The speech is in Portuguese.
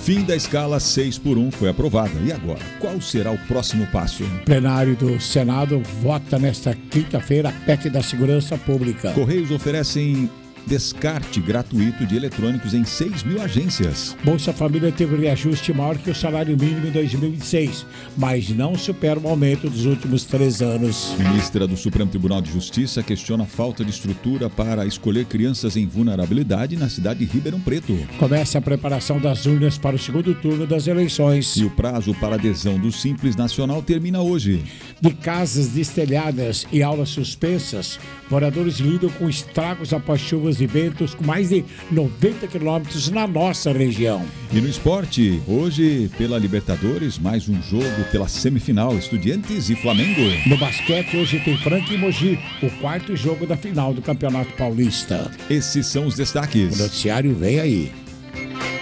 Fim da escala 6x1 foi aprovada. E agora, qual será o próximo passo? O plenário do Senado vota nesta quinta-feira a PEC da Segurança Pública. Correios oferecem descarte gratuito de eletrônicos em 6 mil agências. Bolsa Família teve reajuste maior que o salário mínimo em 2006, mas não supera o aumento dos últimos 3 anos. Ministra do Supremo Tribunal de Justiça questiona a falta de estrutura para escolher crianças em vulnerabilidade na cidade de Ribeirão Preto. Começa a preparação das urnas para o segundo turno das eleições. E o prazo para adesão do Simples Nacional termina hoje. De casas destelhadas e aulas suspensas, moradores lidam com estragos após chuvas e ventos com mais de 90 quilômetros na nossa região. E no esporte, hoje pela Libertadores, mais um jogo pela semifinal, Estudiantes e Flamengo. No basquete, hoje tem Franca e Mogi, o quarto jogo da final do Campeonato Paulista. Esses são os destaques. O noticiário vem aí.